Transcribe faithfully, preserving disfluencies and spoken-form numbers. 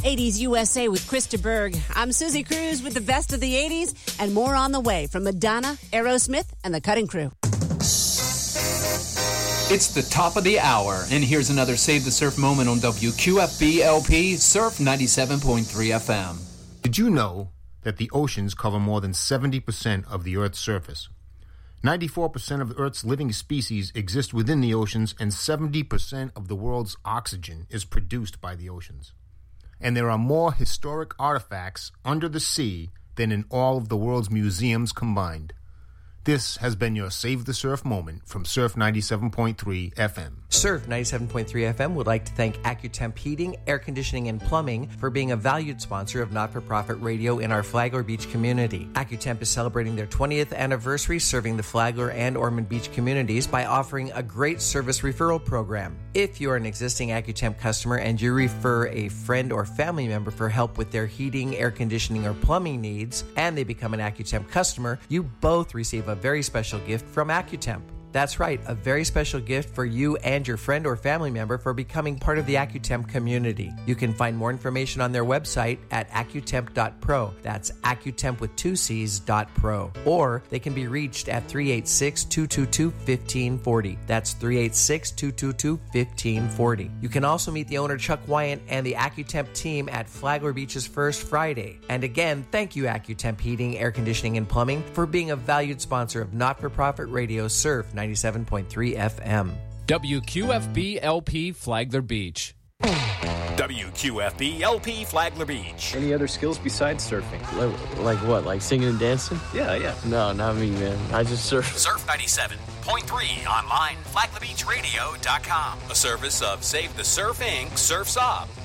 eighties U S A with Krista Berg. I'm Susie Cruz with the best of the eighties and more on the way from Madonna, Aerosmith, and the Cutting Crew. It's the top of the hour, and here's another Save the Surf moment on W Q F B L P Surf ninety-seven point three F M. Did you know that the oceans cover more than seventy percent of the Earth's surface? ninety-four percent of Earth's living species exist within the oceans, and seventy percent of the world's oxygen is produced by the oceans. And there are more historic artifacts under the sea than in all of the world's museums combined. This has been your Save the Surf moment from Surf ninety-seven point three F M. Surf ninety-seven point three F M would like to thank AccuTemp Heating, Air Conditioning, and Plumbing for being a valued sponsor of Not-for-Profit Radio in our Flagler Beach community. AccuTemp is celebrating their twentieth anniversary serving the Flagler and Ormond Beach communities by offering a great service referral program. If you're an existing AccuTemp customer and you refer a friend or family member for help with their heating, air conditioning, or plumbing needs, and they become an AccuTemp customer, you both receive a very special gift from AccuTemp. That's right, a very special gift for you and your friend or family member for becoming part of the AccuTemp community. You can find more information on their website at accutemp dot pro. That's AccuTemp with two C's dot pro. Or they can be reached at three eight six, two two two, one five four zero. That's three eight six, two two two, one five four zero. You can also meet the owner Chuck Wyant and the AccuTemp team at Flagler Beach's First Friday. And again, thank you AccuTemp Heating, Air Conditioning, and Plumbing for being a valued sponsor of Not-for-Profit Radio Surf ninety-seven point three F M. W Q F B L P Flagler Beach. W Q F B L P Flagler Beach. Any other skills besides surfing? Like, like what? Like singing and dancing? Yeah, yeah. No, not me, man. I just surf. Surf ninety-seven point three online, flagler beach radio dot com. A service of Save the Surf Incorporated. Surf's Up.